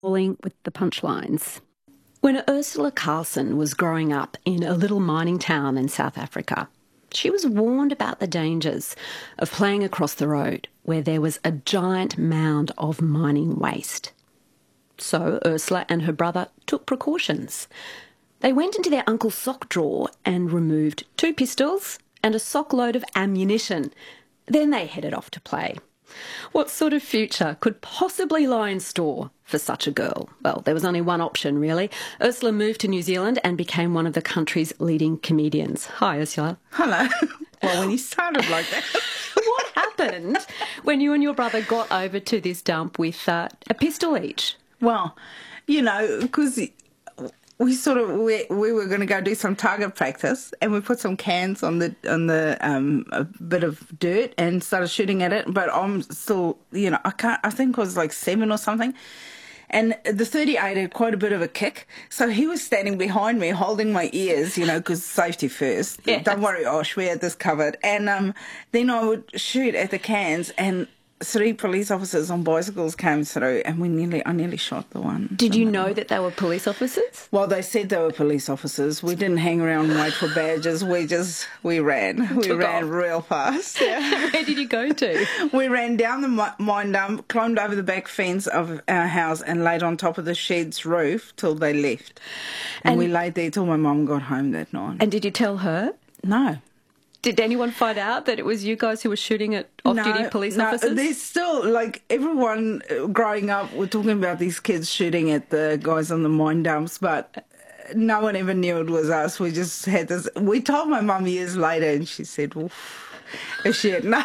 Falling with the punchlines. When Ursula Carlson was growing up in a little mining town in South Africa, she was warned about the dangers of playing across the road where there was a giant mound of mining waste. So Ursula and her brother took precautions. They went into their uncle's sock drawer and removed 2 pistols and a sock load of ammunition. Then they headed off to play. What sort of future could possibly lie in store for such a girl? Well, there was only one option, really. Ursula moved to New Zealand and became one of the country's leading comedians. Hi, Ursula. Hello. Well, when you started like that. What happened when you and your brother got over to this dump with a pistol each? Well, you know, because we were going to go do some target practice, and we put some cans on the a bit of dirt and started shooting at it. But I'm still, I think I was like 7 or something. And the 38 had quite a bit of a kick. So he was standing behind me holding my ears, because safety first. Yes. Don't worry, Osh, we had this covered. And then I would shoot at the cans, and 3 police officers on bicycles came through, and I nearly shot the one. Did you know that they were police officers? Well, they said they were police officers. We didn't hang around and wait for badges. We ran. We ran real fast. Yeah. Where did you go to? We ran down the mine dump, climbed over the back fence of our house, and laid on top of the shed's roof till they left. And we laid there till my mum got home that night. And did you tell her? No. Did anyone find out that it was you guys who were shooting at off-duty police officers? No, there's still, everyone growing up were talking about these kids shooting at the guys on the mine dumps, but no one ever knew it was us. We just had this. We told my mum years later, and she said, "Oof, shit, no."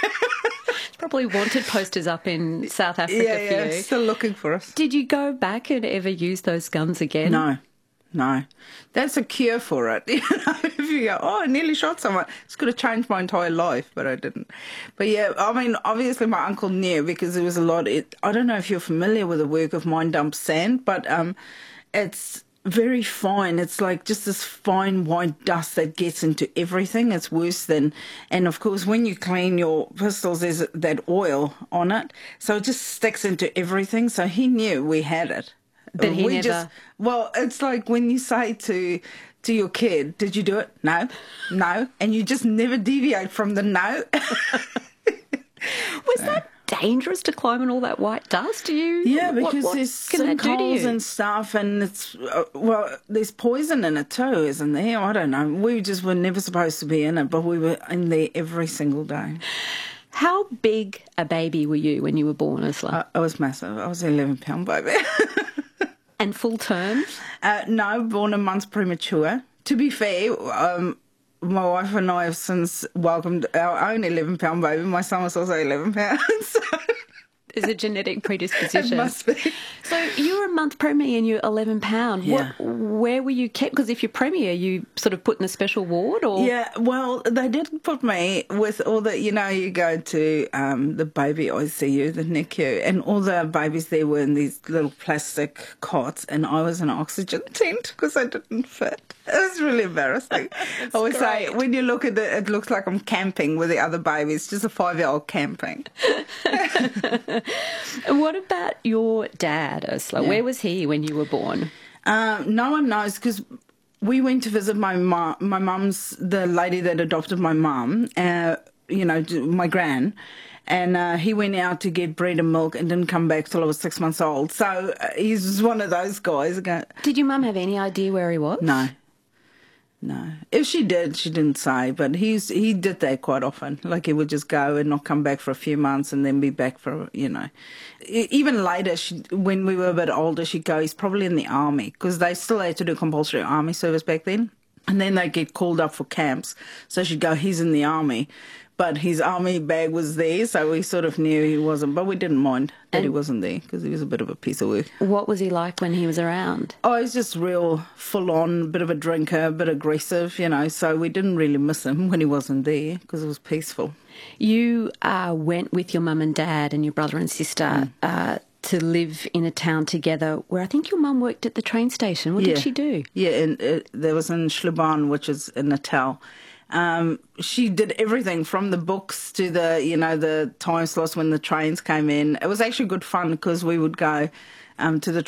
Probably wanted posters up in South Africa for you. Still looking for us. Did you go back and ever use those guns again? No, that's a cure for it. If you go, I nearly shot someone, it's going to change my entire life, but I didn't. But yeah, I mean, obviously my uncle knew because there was a lot. I don't know if you're familiar with the work of mine dump sand, but it's very fine. It's like just this fine white dust that gets into everything. It's worse than, and of course when you clean your pistols, there's that oil on it, so it just sticks into everything. So he knew we had it. But he never... it's like when you say to your kid, did you do it? No. And you just never deviate from the no. Was that dangerous to climb in all that white dust? Yeah, because there's sinkholes and stuff, and it's, there's poison in it too, isn't there? I don't know. We just were never supposed to be in it, but we were in there every single day. How big a baby were you when you were born, Ursula? I was massive. I was an 11-pound baby. And full term? No, born a month premature. To be fair, my wife and I have since welcomed our own 11-pound baby. My son was also 11 pounds. So. There's a genetic predisposition. It must be. So you were a month preemie and you're 11 pound. Yeah. Where were you kept? Because if you're preemie, are you sort of put in a special ward? Or yeah, well, they did put me with all the, you go to the baby ICU, the NICU, and all the babies there were in these little plastic cots, and I was in an oxygen tent because I didn't fit. It was really embarrassing. I always say, when you look at it, it looks like I'm camping with the other babies, just a 5-year-old camping. What about your dad, Ursula? Yeah. Where was he when you were born? No one knows because we went to visit my mum. My mum's the lady that adopted my mum, my gran. And he went out to get bread and milk and didn't come back till I was 6 months old. So he's one of those guys. Did your mum have any idea where he was? No. If she did, she didn't say, but he did that quite often. Like he would just go and not come back for a few months and then be back for, Even later, when we were a bit older, she'd go, he's probably in the army, because they still had to do compulsory army service back then. And then they'd get called up for camps. So she'd go, he's in the army. But his army bag was there, so we sort of knew he wasn't. But we didn't mind that he wasn't there because he was a bit of a piece of work. What was he like when he was around? Oh, he's just real full-on, bit of a drinker, a bit aggressive, so we didn't really miss him when he wasn't there because it was peaceful. You went with your mum and dad and your brother and sister to live in a town together where I think your mum worked at the train station. What did she do? Yeah, and there was in Schlubahn, which is in Natal. She did everything from the books to the time slots when the trains came in. It was actually good fun because we would go to the